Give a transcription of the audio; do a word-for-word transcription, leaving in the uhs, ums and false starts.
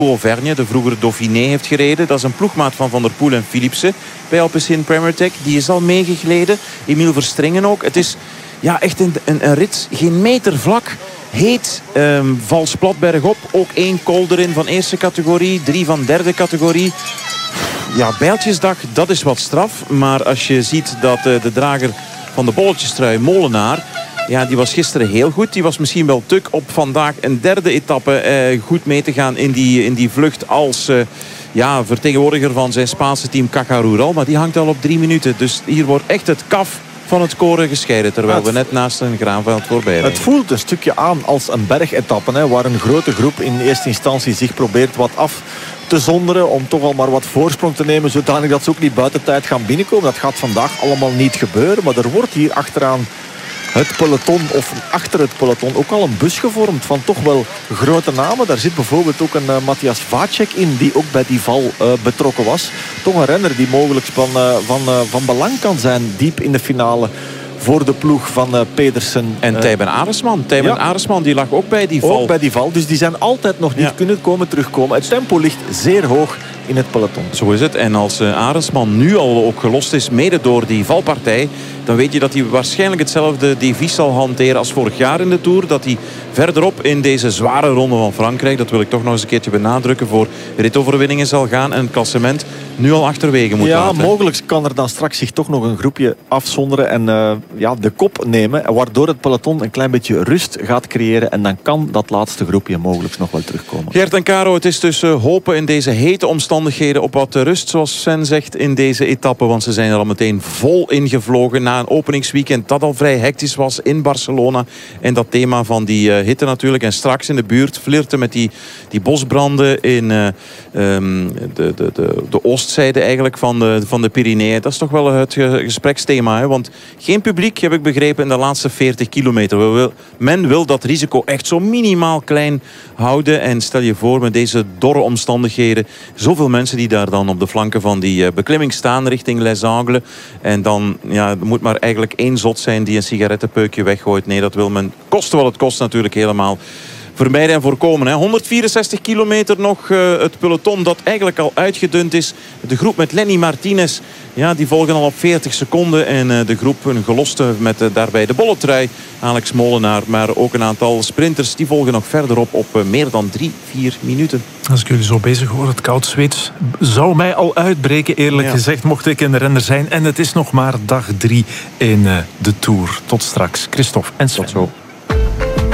Auvergne, de vroegere Dauphiné, heeft gereden. Dat is een ploegmaat van Van der Poel en Philipsen bij Alpecin Premier Tech. Die is al meegegleden. Emile Verstrengen ook. Het is ja, echt een, een, een rit. Geen meter vlak. Heet, um, vals plat bergop. Ook één col erin van eerste categorie. Drie van derde categorie. Ja, Bijltjesdag, dat is wat straf. Maar als je ziet dat uh, de drager van de bolletjestrui, Molenaar... Ja, die was gisteren heel goed. Die was misschien wel tuk op vandaag een derde etappe eh, goed mee te gaan in die, in die vlucht als eh, ja, vertegenwoordiger van zijn Spaanse team Caja Rural. Maar die hangt al op drie minuten. Dus hier wordt echt het kaf van het koren gescheiden. Terwijl ja, we net naast een graanveld voorbij rijden. Het voelt een stukje aan als een bergetappe. Hè, waar een grote groep in eerste instantie zich probeert wat af te zonderen. Om toch al maar wat voorsprong te nemen. Zodanig dat ze ook niet buiten tijd gaan binnenkomen. Dat gaat vandaag allemaal niet gebeuren. Maar er wordt hier achteraan het peloton, of achter het peloton, ook al een bus gevormd van toch wel grote namen. Daar zit bijvoorbeeld ook een uh, Matthias Vacek in, die ook bij die val uh, betrokken was. Toch een renner die mogelijk van, uh, van, uh, van belang kan zijn, diep in de finale, voor de ploeg van uh, Pedersen. En uh, Tijben Aresman. Tijben ja. Aresman, die lag ook bij die val. Ook bij die val. Dus die zijn altijd nog niet ja. kunnen komen terugkomen. Het tempo ligt zeer hoog in het peloton. Zo is het. En als uh, Aresman nu al ook gelost is, mede door die valpartij, dan weet je dat hij waarschijnlijk hetzelfde devies zal hanteren als vorig jaar in de Tour. Dat hij verderop in deze zware ronde van Frankrijk, dat wil ik toch nog eens een keertje benadrukken, voor ritoverwinningen zal gaan en het klassement nu al achterwege moet ja, laten. Ja, mogelijk kan er dan straks zich toch nog een groepje afzonderen en uh, ja, de kop nemen, waardoor het peloton een klein beetje rust gaat creëren en dan kan dat laatste groepje mogelijk nog wel terugkomen. Gert en Caro, het is dus uh, hopen in deze hete omstandigheden op wat rust, zoals Sven zegt, in deze etappe, want ze zijn er al meteen vol ingevlogen na een openingsweekend dat al vrij hectisch was in Barcelona. En dat thema van die uh, hitte natuurlijk. En straks in de buurt flirten met die, die bosbranden in uh, um, de, de, de, de oostzijde eigenlijk van de, van de Pyreneeën. Dat is toch wel het gespreksthema. Hè? Want geen publiek, heb ik begrepen, in de laatste veertig kilometer. We wil, men wil dat risico echt zo minimaal klein houden. En stel je voor met deze dorre omstandigheden. Zoveel mensen die daar dan op de flanken van die uh, beklimming staan richting Les Angles. En dan ja, er moet maar eigenlijk één zot zijn die een sigarettenpeukje weggooit. Nee, dat wil men, koste wat het kost natuurlijk, helemaal vermijden en voorkomen. Hè. honderdvierenzestig kilometer nog. Uh, het peloton dat eigenlijk al uitgedund is. De groep met Lenny Martinez, ja, die volgen al op veertig seconden. En uh, de groep, een geloste met uh, daarbij de bolletrui, Alex Molenaar. Maar ook een aantal sprinters, die volgen nog verderop op uh, meer dan drie, vier minuten. Als ik jullie zo bezig hoor, het koud zweet zou mij al uitbreken, eerlijk ja. gezegd, mocht ik een renner zijn. En het is nog maar dag drie in uh, de Tour. Tot straks. Christophe en Sven. Tot zo.